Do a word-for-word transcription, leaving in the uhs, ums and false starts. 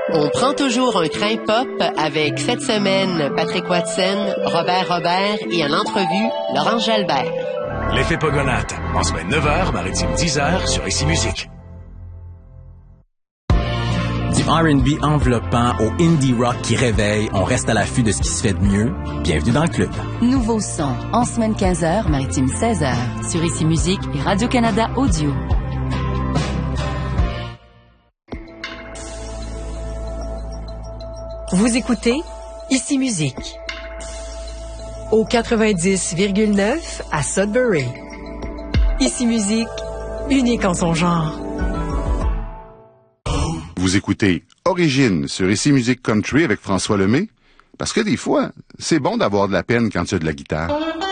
On prend toujours un train pop avec cette semaine Patrick Watson, Robert Robert et en entrevue Laurent Jalbert. L'effet Pogonate, en semaine neuf heures, maritime dix heures sur Ici Musique. Du R and B enveloppant au indie rock qui réveille, on reste à l'affût de ce qui se fait de mieux. Bienvenue dans le club. Nouveau son, en semaine quinze heures, maritime seize heures, sur Ici Musique et Radio-Canada Audio. Vous écoutez Ici Musique au quatre-vingt-dix virgule neuf à Sudbury. Ici Musique, unique en son genre. Vous écoutez Origine sur Ici Musique Country avec François Lemay, parce que des fois, c'est bon d'avoir de la peine quand tu as de la guitare.